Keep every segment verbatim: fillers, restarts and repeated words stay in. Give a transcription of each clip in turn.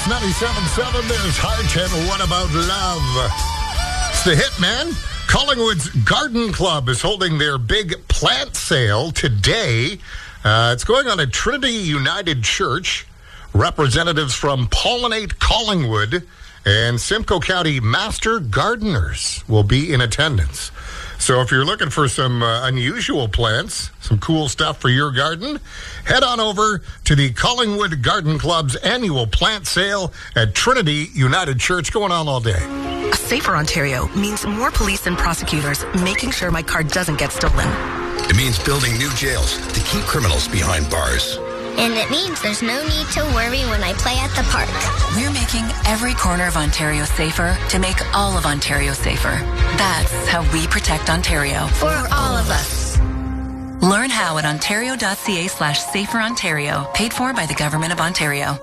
ninety-seven point seven. There's Heart and What About Love? It's the hit, man. Collingwood's Garden Club is holding their big plant sale today. Uh, it's going on at Trinity United Church. Representatives from Pollinate Collingwood and Simcoe County Master Gardeners will be in attendance. So if you're looking for some uh, unusual plants, some cool stuff for your garden, head on over to the Collingwood Garden Club's annual plant sale at Trinity United Church, going on all day. A safer Ontario means more police and prosecutors making sure my car doesn't get stolen. It means building new jails to keep criminals behind bars. And it means there's no need to worry when I play at the park. We're making every corner of Ontario safer to make all of Ontario safer. That's how we protect Ontario. For all of us. Learn how at ontario.ca slash safer Ontario. Paid for by the Government of Ontario.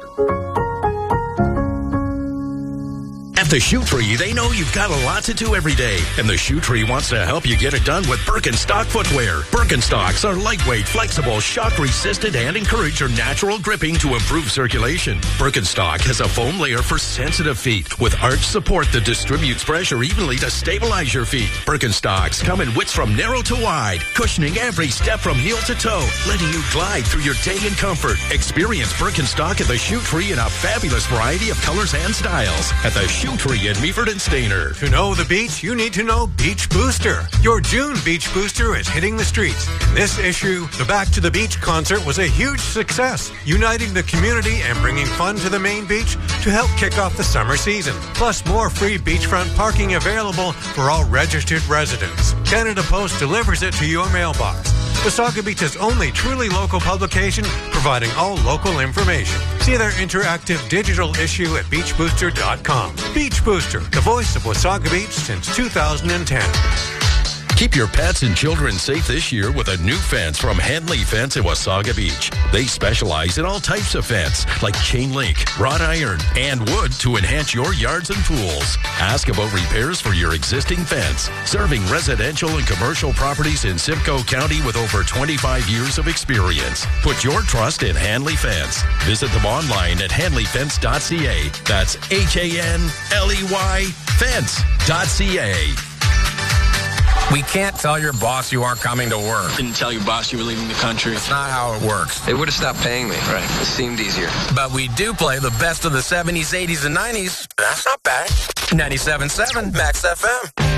At the Shoe Tree, they know you've got a lot to do every day, and the Shoe Tree wants to help you get it done with Birkenstock footwear. Birkenstocks are lightweight, flexible, shock-resistant, and encourage your natural gripping to improve circulation. Birkenstock has a foam layer for sensitive feet with arch support that distributes pressure evenly to stabilize your feet. Birkenstocks come in widths from narrow to wide, cushioning every step from heel to toe, letting you glide through your day in comfort. Experience Birkenstock at the Shoe Tree in a fabulous variety of colors and styles. At the Shoe Tree in Meaford and Stainer. To know the beach, you need to know Beach Booster. Your June Beach Booster is hitting the streets. In this issue, the Back to the Beach concert was a huge success, uniting the community and bringing fun to the main beach to help kick off the summer season. Plus, more free beachfront parking available for all registered residents. Canada Post delivers it to your mailbox. Wasaga Beach's only truly local publication, providing all local information. See their interactive digital issue at beach booster dot com. Beach Booster, the voice of Wasaga Beach since two thousand ten. Keep your pets and children safe this year with a new fence from Henley Fence in Wasaga Beach. They specialize in all types of fence, like chain link, wrought iron, and wood to enhance your yards and pools. Ask about repairs for your existing fence. Serving residential and commercial properties in Simcoe County with over twenty-five years of experience. Put your trust in Henley Fence. Visit them online at henley fence dot c a. That's H A N L E Y fence dot c a. We can't tell your boss you aren't coming to work. Didn't tell your boss you were leaving the country. It's not how it works. They would have stopped paying me. Right. It seemed easier. But we do play the best of the seventies, eighties, and nineties. That's not bad. ninety-seven point seven Max F M.